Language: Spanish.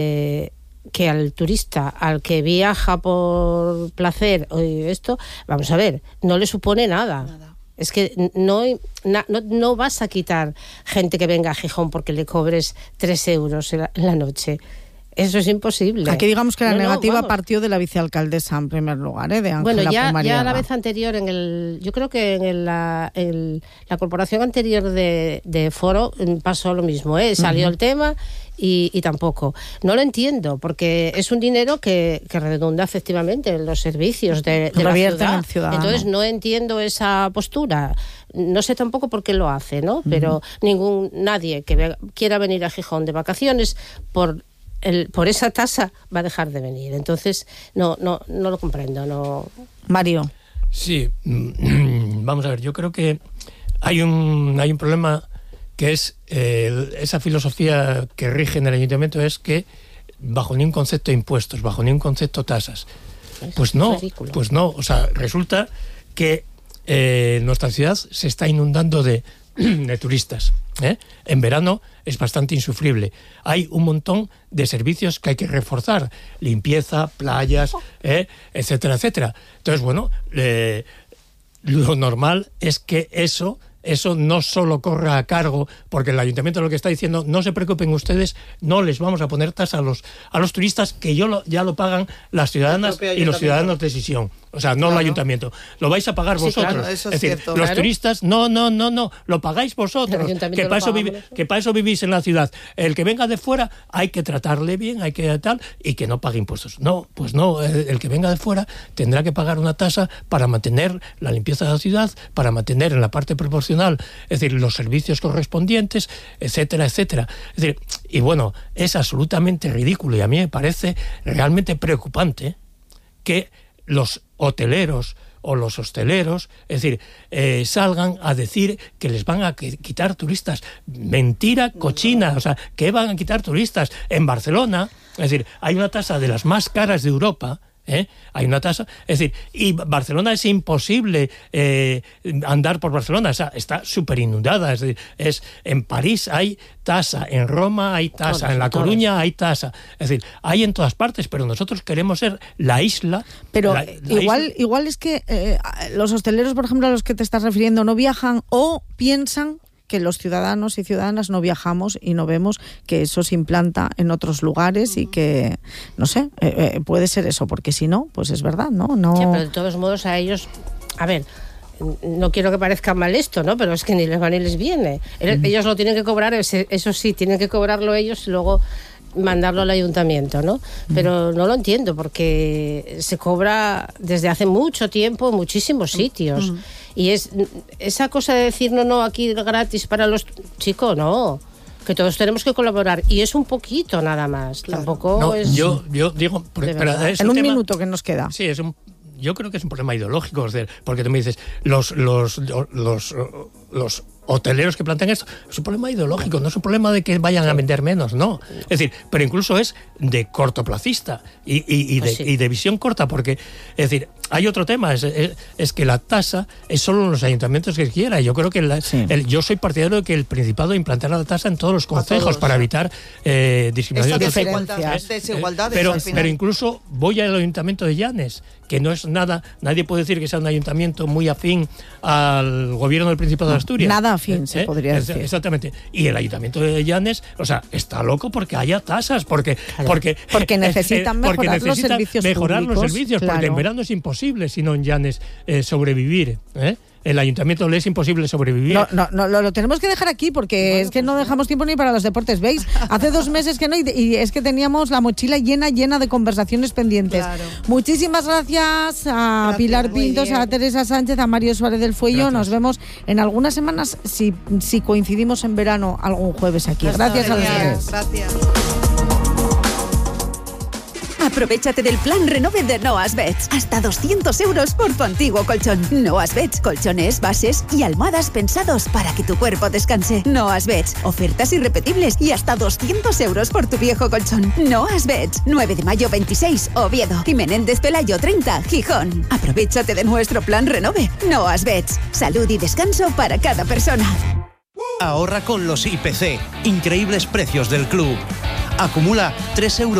que al turista, al que viaja por placer, vamos a ver, no le supone nada. Es que no vas a quitar gente que venga a Gijón porque le cobres 3 euros en la noche. Eso es imposible. Aquí digamos que la negativa partió de la vicealcaldesa en primer lugar, de Ángela Pumariega. Bueno, ya la vez anterior, yo creo que en la corporación anterior de Foro pasó lo mismo, salió el tema y tampoco. No lo entiendo, porque es un dinero que redunda efectivamente en los servicios de la ciudad. Entonces no entiendo esa postura. No sé tampoco por qué lo hace, ¿no? Pero nadie que quiera venir a Gijón de vacaciones por esa tasa va a dejar de venir. Entonces no lo comprendo. No. Mario. Sí, vamos a ver, yo creo que hay un problema que es esa filosofía que rige en el ayuntamiento, es que bajo ningún concepto de impuestos, bajo ningún concepto tasas. Pues no, o sea, resulta que nuestra ciudad se está inundando de turistas. En verano es bastante insufrible. Hay un montón de servicios que hay que reforzar: limpieza, playas, etcétera, etcétera. Entonces, bueno, lo normal es que eso no solo corra a cargo, porque el ayuntamiento lo que está diciendo: no se preocupen ustedes, no les vamos a poner tasa a los turistas, que ya lo pagan las ciudadanas y los ciudadanos de Sisión. O sea, no el ayuntamiento. Lo vais a pagar vosotros. Claro, eso es decir, cierto. Los turistas, no, lo pagáis vosotros. Que para eso vivís en la ciudad. El que venga de fuera hay que tratarle bien, hay que tal, y que no pague impuestos. No, pues no, el que venga de fuera tendrá que pagar una tasa para mantener la limpieza de la ciudad, para mantener en la parte proporcional, es decir, los servicios correspondientes, etcétera, etcétera. Es decir, y bueno, es absolutamente ridículo, y a mí me parece realmente preocupante que los hoteleros o los hosteleros, es decir, salgan a decir que les van a quitar turistas. Mentira cochina, o sea, ¿qué van a quitar turistas? En Barcelona, es decir, hay una tasa de las más caras de Europa, hay una tasa, es decir, y Barcelona es imposible andar por Barcelona, o sea, está súper inundada, es decir, en París hay tasa, en Roma hay tasa, en La Coruña hay tasa, es decir, hay en todas partes, pero nosotros queremos ser la isla. Pero igual es que los hosteleros, por ejemplo, a los que te estás refiriendo, no viajan o piensan que los ciudadanos y ciudadanas no viajamos y no vemos que eso se implanta en otros lugares y que, no sé, puede ser eso, porque si no, pues es verdad, ¿no? Sí, pero de todos modos a ellos, a ver, no quiero que parezca mal esto, ¿no? Pero es que ni les va ni les viene. Ellos lo tienen que cobrar, eso sí, tienen que cobrarlo ellos y luego mandarlo al ayuntamiento, ¿no? Pero no lo entiendo, porque se cobra desde hace mucho tiempo en muchísimos sitios. Y es esa cosa de decir no, aquí gratis para los chicos, no, que todos tenemos que colaborar, y es un poquito nada más. Claro. Tampoco no, es. Yo digo, pero en un minuto que nos queda. Sí, yo creo que es un problema ideológico, porque tú me dices los hoteleros que plantean esto, es un problema ideológico, no es un problema de que vayan a vender menos, no. Es decir, pero incluso es de cortoplacista y de visión corta, porque, es decir, hay otro tema, es que la tasa es solo en los ayuntamientos que quiera. Yo creo que yo soy partidario de que el Principado implantara la tasa en todos los concejos para evitar discriminación. Desigualdades. Pero incluso voy al ayuntamiento de Llanes, que no es nada, nadie puede decir que sea un ayuntamiento muy afín al gobierno del Principado de Asturias. Nada afín, se podría decir. Exactamente. Y el ayuntamiento de Llanes, o sea, está loco porque haya tasas, porque necesitan mejorar los servicios públicos, claro. Porque en verano es imposible, sino en Llanes, sobrevivir, El ayuntamiento le es imposible sobrevivir. No, lo tenemos que dejar aquí, porque es que no dejamos tiempo ni para los deportes. ¿Veis? Hace 2 meses que no, y es que teníamos la mochila llena de conversaciones pendientes. Claro. Muchísimas gracias a Pilar Pintos, a Teresa Sánchez, a Mario Suárez del Fuello. Gracias. Nos vemos en algunas semanas, si coincidimos en verano, algún jueves aquí. Gracias a los tres. Gracias. Aprovéchate del plan Renove de Noas Beds. Hasta 200 euros por tu antiguo colchón. Noas Beds, colchones, bases y almohadas pensados para que tu cuerpo descanse. Noas Beds, ofertas irrepetibles y hasta 200 euros por tu viejo colchón. Noas Beds, 9 de mayo 26, Oviedo, y Menéndez Pelayo 30, Gijón. Aprovéchate de nuestro plan Renove. Noas Beds, salud y descanso para cada persona. Ahorra con los IPC, increíbles precios del club. Acumula 3 euros